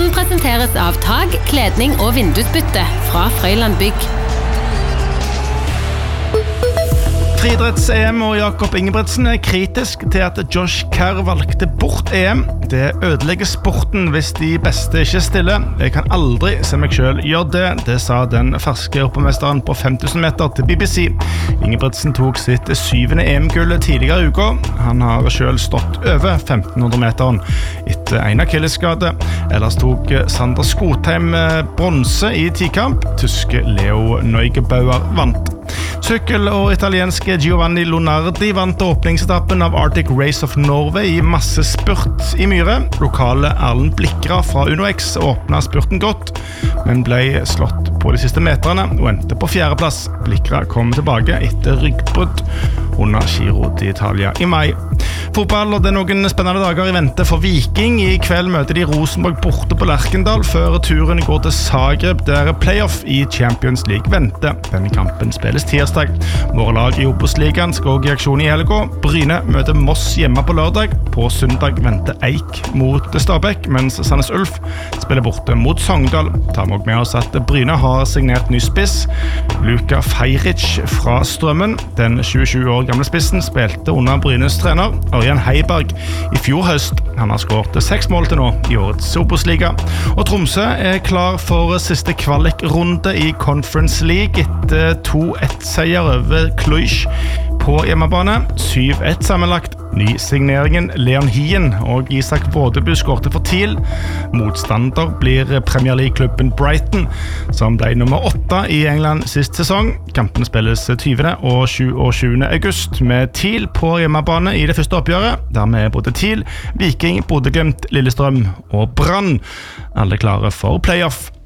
Podden presenteres av tag, kledning og vindusbytte fra Frøyland Bygg. Friidretts-EM og Jakob Ingebrigtsen kritisk til at Josh Kerr valgte bort EM. Det ødelegger sporten hvis de beste ikke stiller. Jeg kan aldri se meg selv gjøre det, det sa den ferske europamesteren på 5000 meter til BBC. Ingebrigtsen tok sitt 7. EM-gull tidligere i uka. Han har selv stått over 1500-meteren etter en akillesskade. Ellers tok Sander Skotheim bronse i tikamp. Tyske Leo Neugebauer vant. Sykkel og italienske Giovanni Lonardi vant åpningsetappen av Arctic Race of Norway i masse spurt i Myre. Lokale Erlend Blikra fra UnoX åpnet spurten godt, men ble slått på de siste meterne og endte på 4. plass. Blikra kom tilbake etter ryggbrudd under Giro d'Italia i mai. Fotball, og det noen spennende dager i vente for Viking. I kveld møter de Rosenborg borte på Lerkendal før turen går til Zagreb, der playoff i Champions League venter. Denne kampen spilles tirsdag. Våre lag i Obos-ligaen skal også i aksjon i helga. Bryne møter Moss hjemme på lørdag. På søndag venter Eik mot Stabæk, mens Sandnes Ulf spiller borte mot Sogndal. Ta med oss at Bryne har signert ny spiss. Luka Feiric fra Strømmen. Den 27 år gamle spissen spilte under Brynes trener Ørjan Heiberg i fjor høst. Han har skåret 6 mål til nå i årets Obos-liga. Og Tromsø klar for siste kvalikrunde i Conference League etter 2-1-seier over Cluj på hjemmebane. 7-1 sammenlagt. Nysigneringen Leon Hien og Isak Vådebu skårte for TIL. Motstander blir Premier League-klubben Brighton, som ble nummer 8 i England sist sesong. Kampene spilles 20. og 27. august med TIL på hjemmebane i det første oppgjøret. Dermed både TIL, Viking, Bodø Glimt, Lillestrøm og Brann alle klare for playoff.